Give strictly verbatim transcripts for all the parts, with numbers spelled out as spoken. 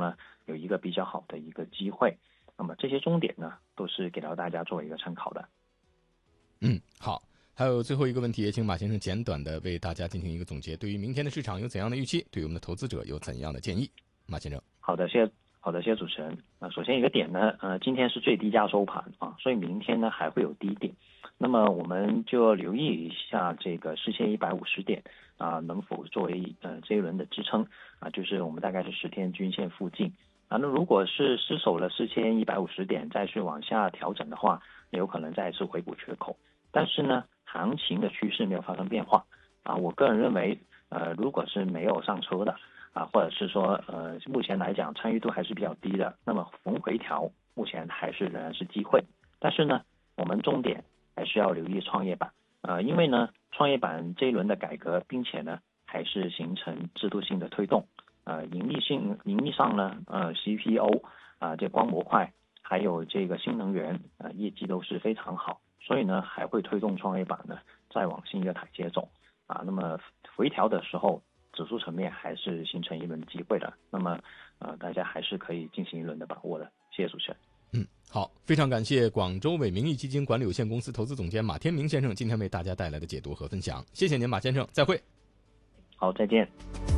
呢有一个比较好的一个机会。那么这些重点呢都是给到大家做一个参考的。 嗯，好。还有最后一个问题，也请马先生简短的为大家进行一个总结。对于明天的市场有怎样的预期？对于我们的投资者有怎样的建议？马先生。 好的，谢谢。好的，谢谢主持人。呃，首先一个点呢，呃，今天是最低价收盘啊，所以明天呢还会有低点。那么我们就留意一下这个四千一百五十点啊，能否作为呃这一轮的支撑啊，就是我们大概是十天均线附近啊。那如果是失守了四千一百五十点，再去往下调整的话，有可能再次回补缺口。但是呢，行情的趋势没有发生变化啊。我个人认为，呃，如果是没有上车的啊，或者是说呃，目前来讲参与度还是比较低的，那么逢回调目前还是仍然是机会。但是呢，我们重点还是要留意创业板，呃，因为呢，创业板这一轮的改革，并且呢，还是形成制度性的推动，呃，盈利性盈利上呢，呃 ，C P O 啊、呃，这光模块还有这个新能源呃业绩都是非常好，所以呢，还会推动创业板呢再往新一个台阶走啊。那么回调的时候，指数层面还是形成一轮机会的，那么呃，大家还是可以进行一轮的把握的。谢谢主持人。 嗯，好，非常感谢广州伟名誉基金管理有限公司投资总监马天明先生今天为大家带来的解读和分享，谢謝您馬先生，再會。 好，再見。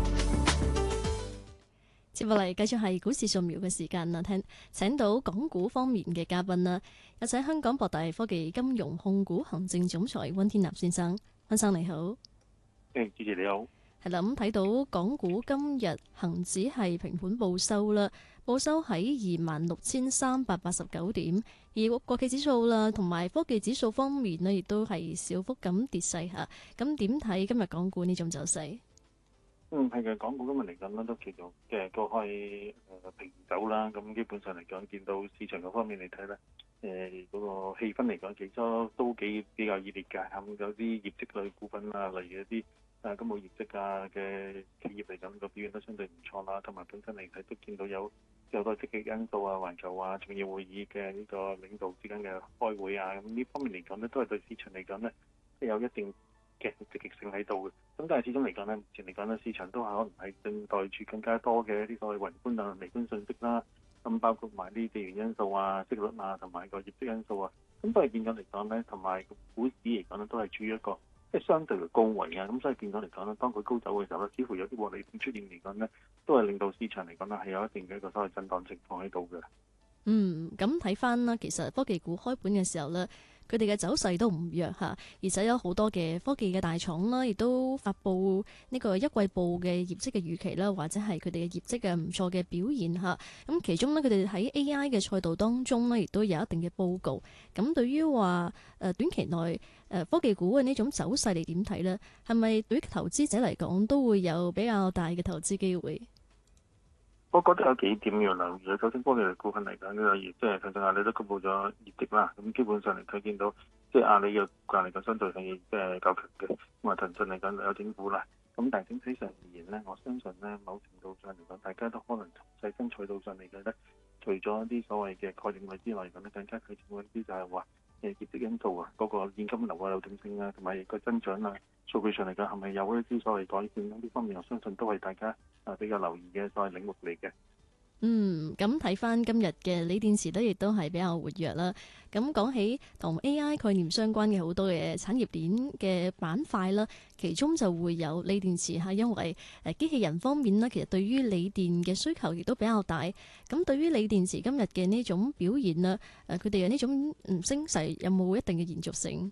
接落嚟繼續係股市掃描嘅時間啦，聽請到港股方面嘅嘉賓啦，有請香港博大科技金融控股行政總裁温天納先生，温生你好。 誒，主持你好。 係啦，咁睇到港股今日恒指係平盤報收啦，報收喺二萬六千三百八十九點，而國企指數啦同埋科技指數方面呢，亦都係小幅咁跌勢嚇。咁點睇今日港股呢種走勢？ 嗯，係嘅，港股今日嚟講咧都叫做嘅過開誒平走啦。咁基本上嚟講，見到市場嗰方面嚟睇咧，誒嗰個氣氛嚟講，其實都幾比較熱烈㗎。咁有啲業績類股份啊，例如一啲誒公務業績啊嘅企業嚟講，個表現都相對唔錯啦。同埋本身嚟睇都見到有有好多積極因素啊，環球啊，重要會議嘅呢個領導之間嘅開會啊，咁呢方面嚟講咧，都係對市場嚟講咧，都有一定嘅積極性喺度嘅。咁但係始終嚟講咧，目前嚟講咧，市場都係可能係正待住更加多嘅一啲所謂宏觀啊、微觀信息啦。咁包括埋啲地緣因素啊、息率啊，同埋個業績因素啊。咁都係變咗嚟講咧，同埋股市嚟講咧，都係處於一個即係相對嘅高位啊。咁所以變咗嚟講咧，當佢高走嘅時候咧，似乎有啲獲利點出現嚟講咧，都係令到市場嚟講咧係有一定嘅一個所謂震盪情況喺度嘅。 嗯，咁睇翻啦，其實科技股開盤嘅時候咧，佢哋嘅走勢都唔弱嚇，而且有好多嘅科技嘅大廠啦，亦都發布呢個一季報嘅業績嘅預期啦，或者係佢哋嘅業績嘅唔錯嘅表現嚇。咁其中呢，佢哋喺 A I 嘅賽道當中呢，亦都有一定嘅報告。咁對於話誒短期內誒科技股嘅呢種走勢，你點睇呢？係咪對於投資者嚟講都會有比較大嘅投資機會？ 我覺得有幾點要留意。首先，科技類股份嚟講，呢個業即係騰訊阿里都公布咗業績啦。咁基本上嚟睇見到，即係阿里嘅股價嚟講，相對係即係較強嘅。咁啊，騰訊嚟講有整股啦。咁但係整體上而言咧，我相信咧，某程度上嚟講，大家都可能從細分賽道上嚟嘅咧，除咗一啲所謂嘅概念類之外嚟講咧，更加睇重一啲就係話誒業績因素啊，嗰、那個現金流啊、流動性啊，同埋個增長啊，數據上嚟講係咪有一啲所謂改善呢方面，我相信都係大家啊比較留意嘅所謂領域嚟嘅。 嗯，咁睇翻今日嘅鋰電池咧，亦都係比較活躍啦。咁講起同 A I 概念相關嘅好多嘅產業鏈嘅板塊啦，其中就會有鋰電池嚇，因為誒機器人方面呢，其實對於鋰電嘅需求亦都比較大。咁對於鋰電池今日嘅呢種表現啦，誒佢哋嘅呢種嗯升勢有冇一定嘅延續性？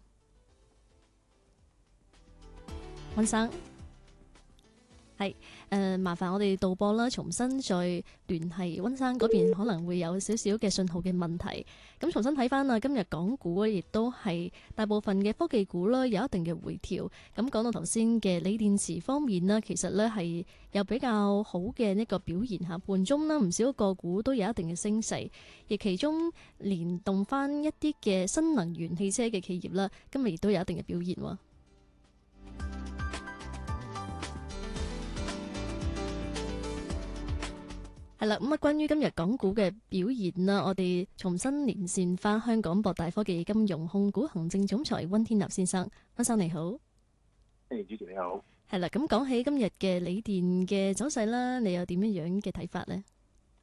温生。係誒、呃，麻煩我哋導播啦，重新再聯繫温生嗰邊，可能會有少少嘅信號嘅問題。咁重新睇翻啦，今日港股亦都係大部分嘅科技股啦，有一定嘅回調。咁講到頭先嘅鋰電池方面呢，其實呢係有比較好嘅一個表現嚇。盤中呢，唔少個股都有一定嘅升勢，而其中連動翻一啲嘅新能源汽車嘅企業啦，今日亦都有一定嘅表現喎。係啦，咁啊，關於今日港股嘅表現啦，我哋重新連線翻香港博大科技金融控股行政總裁温天納先生。温生你好。 誒，主持你好。 係啦，咁講起今日嘅鋰電嘅走勢啦，你有點樣樣嘅睇法呢？